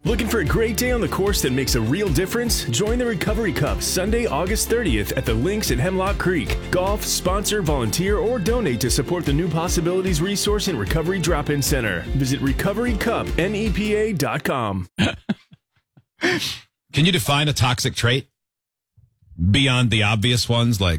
Looking for a great day on the course that makes a real difference? Join the Recovery Cup Sunday, August 30th at the Links at Hemlock Creek. Golf, sponsor, volunteer, or donate to support the New Possibilities Resource and Recovery Drop-In Center. Visit recoverycupnepa.com. Can you define a toxic trait beyond the obvious ones like,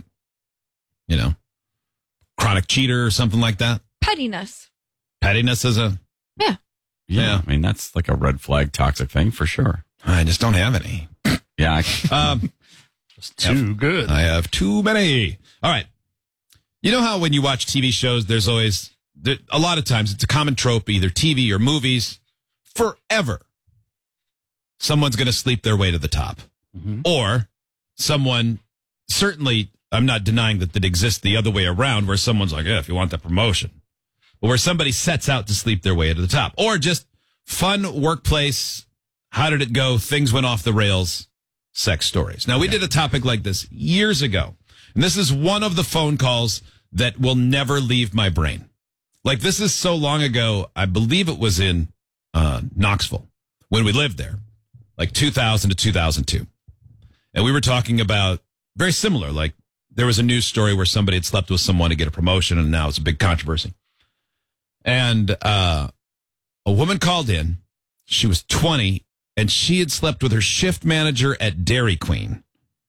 chronic cheater or something like that? Pettiness. Pettiness is a... Yeah. I mean, that's like a red flag toxic thing for sure. I just don't have any. Yeah. Just too good. I have too many. All right. You know how when you watch TV shows, there's always, a lot of times it's a common trope, either TV or movies, forever. Someone's going to sleep their way to the top. Mm-hmm. Or someone, certainly, I'm not denying that exists the other way around, where someone's like, if you want the promotion. But where somebody sets out to sleep their way to the top. Or just fun workplace, how did it go, things went off the rails, sex stories. Now, we did a topic like this years ago. And this is one of the phone calls that will never leave my brain. Like, this is so long ago, I believe it was in Knoxville when we lived there, like 2000 to 2002. And we were talking about very similar, like there was a news story where somebody had slept with someone to get a promotion, and now it's a big controversy. And a woman called in. She was 20, and she had slept with her shift manager at Dairy Queen.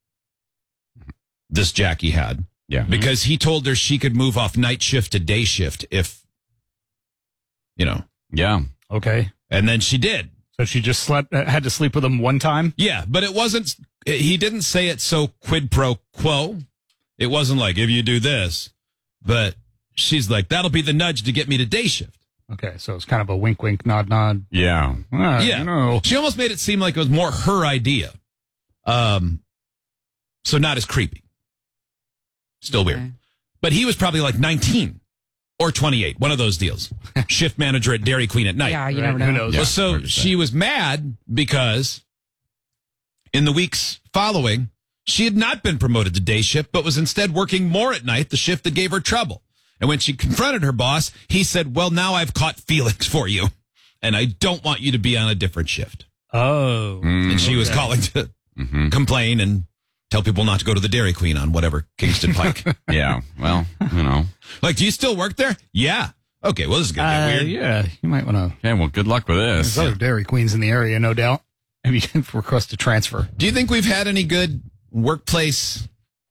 This Jackie had. Yeah. Because he told her she could move off night shift to day shift if, Yeah. Okay. And then she did. So she just had to sleep with him one time? Yeah, but he didn't say it so quid pro quo. It wasn't like, if you do this, but she's like, that'll be the nudge to get me to day shift. Okay, so it's kind of a wink, wink, nod, nod. Yeah. Yeah. No. She almost made it seem like it was more her idea. So not as creepy. Still weird. But he was probably like 19 or 28, one of those deals. Shift manager at Dairy Queen at night. Yeah, you never know. Who knows? Well, Yeah, so she was mad because in the weeks following, she had not been promoted to day shift, but was instead working more at night, the shift that gave her trouble. And when she confronted her boss, he said, well, now I've caught feelings for you, and I don't want you to be on a different shift. Oh. And she was calling to complain and tell people not to go to the Dairy Queen on whatever Kingston Pike. Yeah. Well, Like, do you still work there? Yeah. Okay, well, this is going to get weird. Yeah, you might want to. Okay, well, good luck with this. There's other Dairy Queens in the area, no doubt. Maybe you can request a transfer. Do you think we've had any good workplace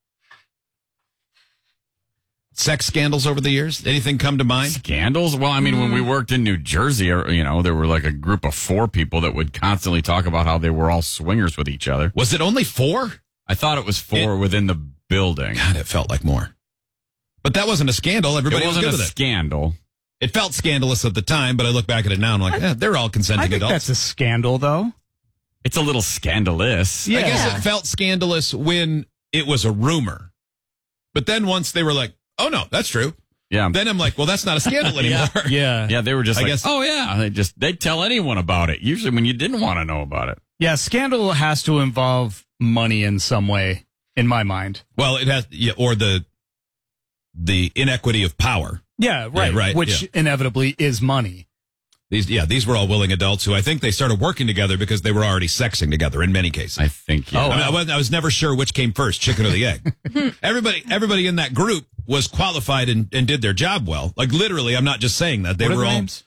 sex scandals over the years? Anything come to mind? Scandals? Well, I mean, when we worked in New Jersey, there were like a group of 4 people that would constantly talk about how they were all swingers with each other. Was it only 4? I thought it was 4 within the building. God, it felt like more. But that wasn't a scandal. Everybody It wasn't was a good with it. scandal. It felt scandalous at the time, but I look back at it now and I'm like, they're all I consenting think adults. that's a scandal, though. It's a little scandalous. I guess it felt scandalous when it was a rumor. But then once they were like, oh, no, that's true. Yeah. Then I'm like, well, that's not a scandal anymore. Yeah. Yeah, they were just I like, guess- oh, yeah. They'd tell anyone about it, usually when you didn't want to know about it. Yeah, scandal has to involve money in some way, in my mind. Well, it has, or the inequity of power. Yeah, right. Yeah, right, Which inevitably is money. These were all willing adults who I think they started working together because they were already sexing together in many cases. I think, yeah. I was never sure which came first, chicken or the egg. Everybody in that group was qualified and did their job well. Like literally, I'm not just saying that. They What are were the all names?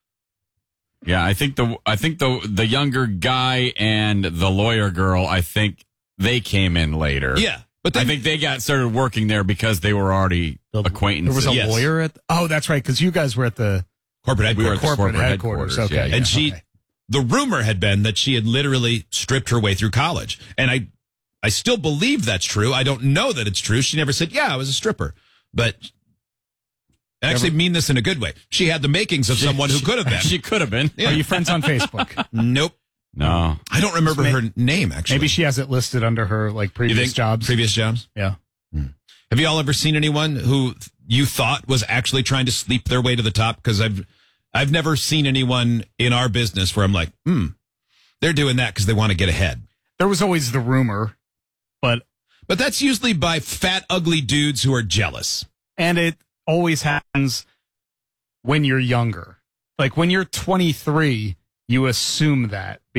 Yeah, I think the younger guy and the lawyer girl, I think they came in later. Yeah. But I think they started working there because they were already acquaintances. There was a Yes. lawyer at. Oh, that's right, because you guys were at the corporate We were headquarters. at the corporate corporate headquarters. headquarters, Okay, yeah. And she, okay. the rumor had been that she had literally stripped her way through college. And I still believe that's true. I don't know that it's true. She never said, yeah, I was a stripper. But I actually mean this in a good way. She had the makings of someone who could have been. She could have been. Are you friends on Facebook? Nope. No. I don't remember her name, actually. Maybe she has it listed under her You previous think? jobs. Previous jobs? Yeah. Have you all ever seen anyone who you thought was actually trying to sleep their way to the top? Because I've never seen anyone in our business where I'm like, they're doing that because they want to get ahead. There was always the rumor, but that's usually by fat, ugly dudes who are jealous. and it always happens when you're younger. Like when you're 23, you assume that.